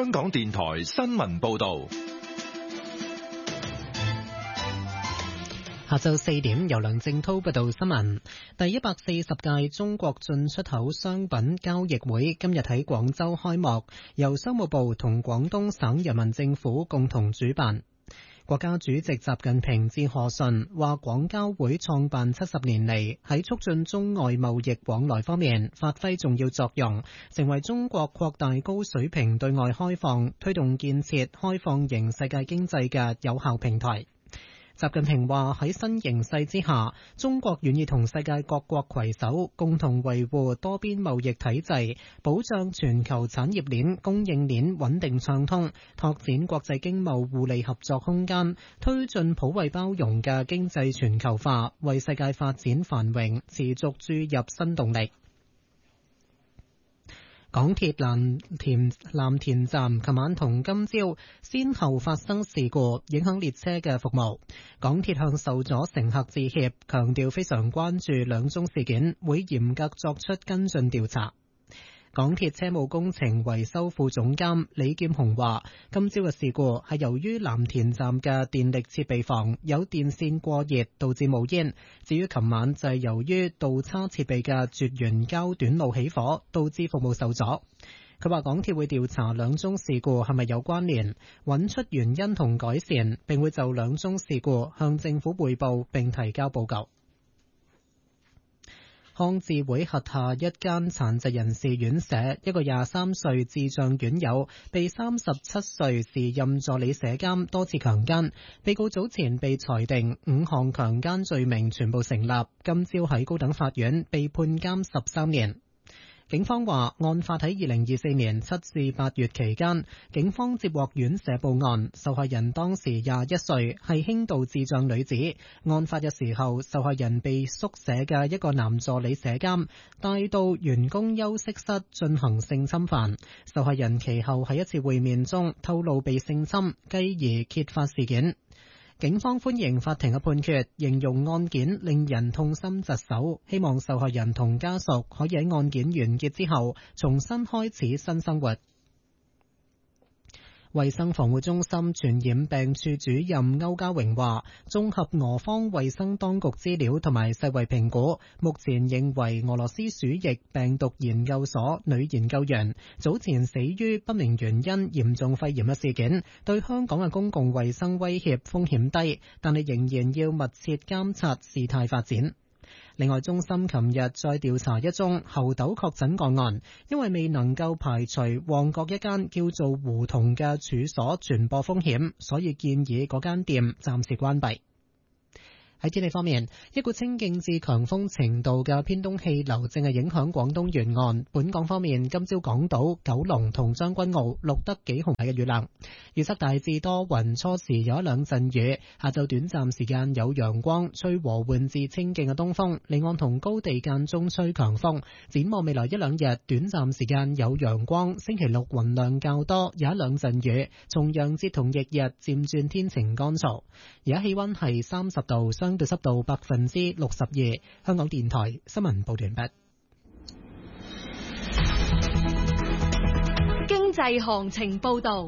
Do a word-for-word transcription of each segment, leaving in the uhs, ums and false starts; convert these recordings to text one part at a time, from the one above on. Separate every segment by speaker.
Speaker 1: 香港電台新聞報道。
Speaker 2: 下晝四點，由梁正濤報道新聞。第一百四十屆中國進出口商品交易會今日喺廣州開幕，由商務部同廣東省人民政府共同主辦。國家主席習近平致賀信話，廣交會創辦七十年嚟，喺促進中外貿易往來方面發揮重要作用，成為中國擴大高水平對外開放、推動建設開放型世界經濟嘅有效平台。習近平話，喺新形勢之下，中國願意同世界各國攜手，共同維護多邊貿易體制，保障全球產業鏈、供應鏈穩定暢通，拓展國際經貿互利合作空間，推進普惠包容嘅經濟全球化，為世界發展繁榮持續注入新動力。港鐵藍田藍田站琴晚同今朝先後發生事故，影響列車嘅服務。港鐵向受阻乘客致歉，強調非常關注兩宗事件，會嚴格作出跟進調查。港鐵車務工程維修副總監李劍雄話，今朝嘅事故係由於藍田站嘅電力設備房有電線過熱導致冒煙，至於琴晚就係由於導叉設備嘅絕緣膠短路起火，導致服務受阻。佢話港鐵會調查兩宗事故係咪有關聯，揾出原因同改善，並會就兩宗事故向政府匯報並提交報告。康智會轄下一間殘疾人士院舍，一個廿三歲智障院友被三十七歲時任助理舍監多次強姦，被告早前被裁定五項強姦罪名全部成立，今朝喺高等法院被判監十三年。警方話，案發喺二零二四年七至八月期間，警方接獲院舍報案，受害人當時廿一歲，係輕度智障女子。案發嘅時候，受害人被宿舍嘅一個男助理舍監帶到員工休息室進行性侵犯。受害人其後喺一次會面中透露被性侵，繼而揭發事件。警方歡迎法庭嘅判決，形容案件令人痛心疾首，希望受害人同家屬可以喺案件完結之後重新開始新生活。衛生防護中心傳染病處主任歐家榮話，綜合俄方衛生當局資料同埋世衛評估，目前認為俄羅斯鼠疫病毒研究所女研究員早前死於不明原因嚴重肺炎嘅事件，對香港嘅公共衛生威脅風險低，但係仍然要密切監察事態發展。另外，中心琴日再調查一宗猴痘確診個案，因為未能夠排除旺角一間叫做胡同嘅處所傳播風險，所以建議嗰間店暫時關閉。喺天氣方面，一股清勁至強風程度嘅偏東氣流正係影響廣東沿岸。本港方面，今朝港島、九龍同將軍澳錄得幾毫米嘅雨量。預測大致多雲，初時有一兩陣雨，下晝短暫時間有陽光，吹和緩至清勁嘅東風，離岸同高地間中吹強風。展望未來一兩日，短暫時間有陽光，星期六雲量較多，有一兩陣雨。重陽節同翌日漸轉天晴乾燥。而家氣溫係三十度，相對濕度百分之六十二。香港電台新聞報道完畢。
Speaker 3: 經濟行情報道。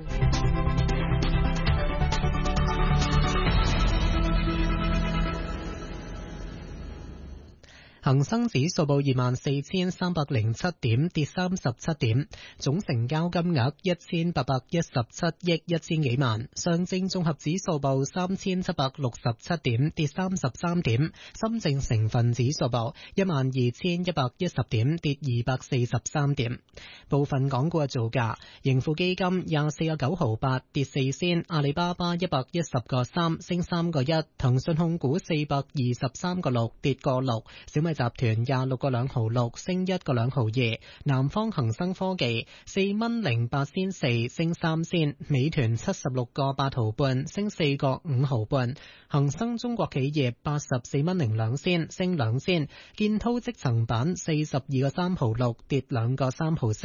Speaker 2: 恒生指數報二萬四千三百零七點，跌三十七點，總成交金額一千八百一十七億一千幾萬。上證綜合指數報三千七百六十七點，跌三十三點。深證成分指數報一萬二千一百一十點，跌二百四十三點。部分港股嘅造價：盈富基金廿四個九毫八，跌四仙；阿里巴巴一百一十個三，升三個一；騰訊控股四百二十三個六，跌個六；小米集團廿六個兩毫六，升一個兩毫二；南方恒生科技四蚊零八仙四，升三仙；美團七十六個八毫半，升四個五毫半；恒生中國企業八十四蚊零兩仙，升兩仙；建滔積層板四十二個三毫六，跌兩個三毫四。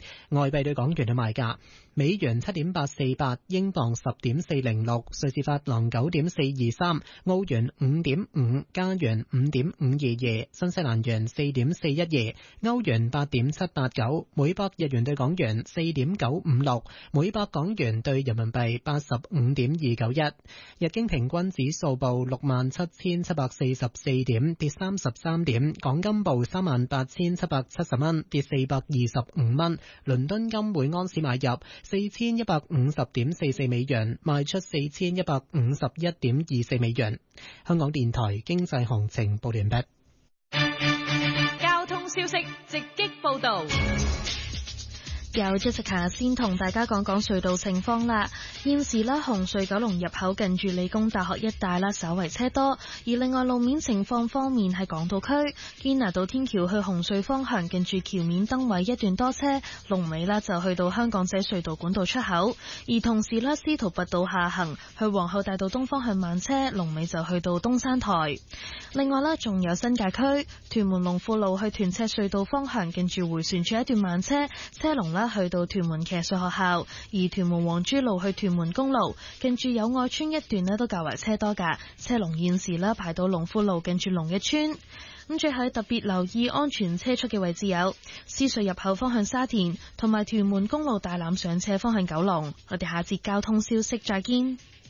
Speaker 2: 外幣對港元嘅賣價：美元七點八四八，英鎊十點四零六，瑞士法郎九點四二三，澳元五點五，加元五點五二二，新西蘭元四點四一二，歐元八點七八九，每百日元對港元四點九五六，每百港元對人民幣八十五點二九一。日經平均指數報六萬七千七百四十四點，跌三十三點。港金報三萬八千七百七十蚊，跌四百二十五蚊。倫敦金每安士買入四千一百五十點四四美元，賣出四千一百五十一點二四美元。香港電台經濟行情報完畢。
Speaker 3: 交通消息直擊報道。
Speaker 4: 有 Jessica 先同大家講講隧道情況啦。現時咧紅隧九龍入口近住理工大學一帶啦，稍為車多。而另外路面情況方面，喺港島區堅拿道天橋去紅隧方向近住橋面燈位一段多車，龍尾啦就去到香港仔隧道管道出口。而同時咧司徒拔道下行去皇后大道東方向慢車，龍尾就去到東山台。另外啦，仲有新界區屯門龍富路去屯赤隧道方向近住迴旋處一段慢車，車龍啦去到屯門騎術學校。而屯門黃珠路去屯門公路近住友愛村一段咧都較為車多噶，車龍現時咧排到龍富路近住龍逸村。咁最後特別留意安全車速嘅位置有獅隧入口方向沙田同埋屯門公路大欖上斜方向九龍。我哋下節交通消息再見。